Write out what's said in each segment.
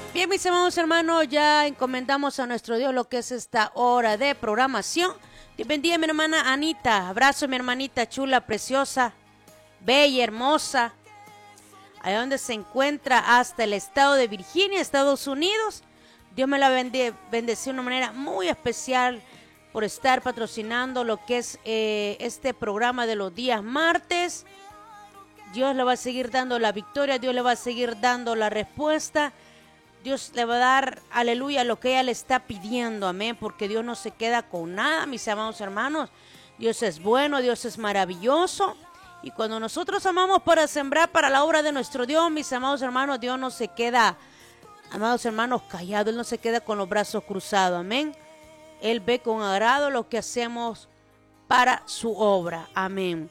Bien, mis amados hermanos, ya encomendamos a nuestro Dios lo que es esta hora de programación. Dios bendiga a mi hermana Anita. Abrazo a mi hermanita chula, preciosa, bella, hermosa. Allá donde se encuentra hasta el estado de Virginia, Estados Unidos. Dios me la bendeció de una manera muy especial por estar patrocinando lo que es este programa de los días martes. Dios le va a seguir dando la victoria, Dios le va a seguir dando la respuesta. Dios le va a dar, aleluya, lo que ella le está pidiendo, amén, porque Dios no se queda con nada, mis amados hermanos. Dios es bueno, Dios es maravilloso. Y cuando nosotros amamos para sembrar para la obra de nuestro Dios, mis amados hermanos, Dios no se queda, amados hermanos, callado. Él no se queda con los brazos cruzados, amén. Él ve con agrado lo que hacemos para su obra, amén.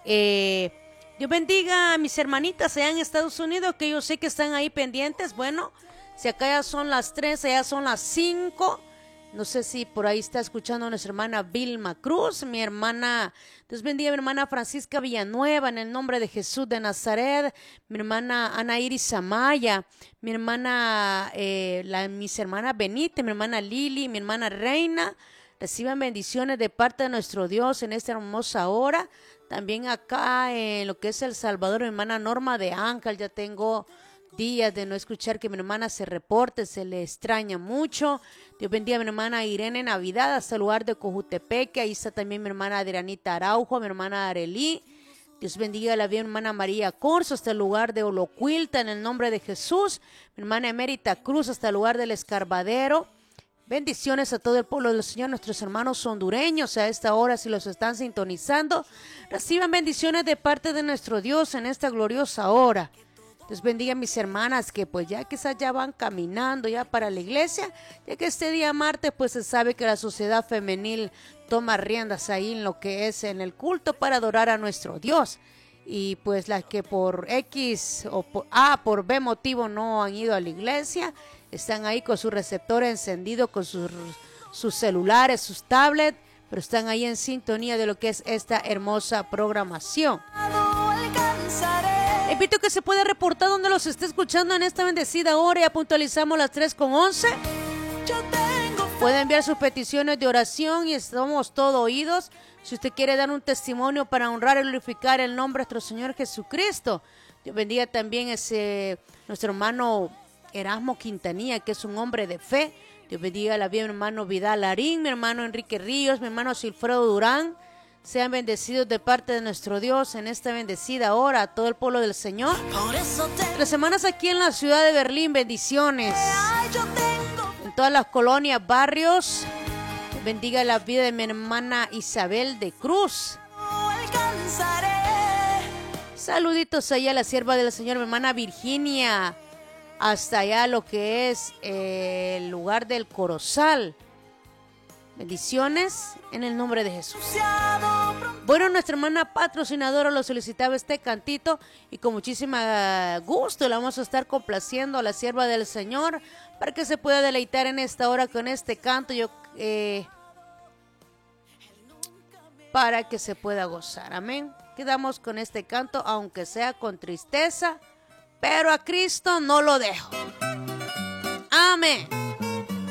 Dios bendiga a mis hermanitas allá en Estados Unidos, que yo sé que están ahí pendientes. Bueno, si acá ya son las 3, allá son las 5. No sé si por ahí está escuchando a nuestra hermana Vilma Cruz, mi hermana. Dios bendiga a mi hermana Francisca Villanueva, en el nombre de Jesús de Nazaret. Mi hermana Ana Iris Amaya, mi hermana, mis hermanas Benítez, mi hermana Lili, mi hermana Reina. Reciban bendiciones de parte de nuestro Dios en esta hermosa hora. También acá en lo que es El Salvador, mi hermana Norma de Ángel. Ya tengo días de no escuchar que mi hermana se reporte, se le extraña mucho. Dios bendiga a mi hermana Irene Navidad hasta el lugar de Cojutepeque. Ahí está también mi hermana Adrianita Araujo, mi hermana Arelí. Dios bendiga a la bien hermana María Corso hasta el lugar de Olocuilta en el nombre de Jesús. Mi hermana Emérita Cruz hasta el lugar del Escarbadero. Bendiciones a todo el pueblo del Señor, nuestros hermanos hondureños a esta hora, si los están sintonizando. Reciban bendiciones de parte de nuestro Dios en esta gloriosa hora. Dios bendiga a mis hermanas que pues ya quizás ya van caminando ya para la iglesia, ya que este día martes pues se sabe que la sociedad femenil toma riendas ahí en lo que es en el culto para adorar a nuestro Dios. Y pues las que por X o por A, por B motivo no han ido a la iglesia, están ahí con su receptor encendido, con sus celulares, sus tablets, pero están ahí en sintonía de lo que es esta hermosa programación. Invito a que se pueda reportar donde los esté escuchando en esta bendecida hora. Ya puntualizamos las 3:11. Puede enviar sus peticiones de oración y estamos todos oídos. Si usted quiere dar un testimonio para honrar y glorificar el nombre de nuestro Señor Jesucristo. Dios bendiga también nuestro hermano Erasmo Quintanilla, que es un hombre de fe. Dios bendiga a la bien hermano Vidal Larín, mi hermano Enrique Ríos, mi hermano Silfredo Durán. Sean bendecidos de parte de nuestro Dios en esta bendecida hora a todo el pueblo del Señor. 3 semanas aquí en la ciudad de Berlín, bendiciones. En todas las colonias, barrios. Bendiga la vida de mi hermana Isabel de Cruz. Saluditos allá a la sierva del Señor, mi hermana Virginia. Hasta allá lo que es el lugar del Corozal. Bendiciones en el nombre de Jesús. Bueno, nuestra hermana patrocinadora lo solicitaba este cantito y con muchísimo gusto la vamos a estar complaciendo a la sierva del Señor para que se pueda deleitar en esta hora con este canto, para que se pueda gozar. Amén. Quedamos con este canto, aunque sea con tristeza, pero a Cristo no lo dejo. Amén.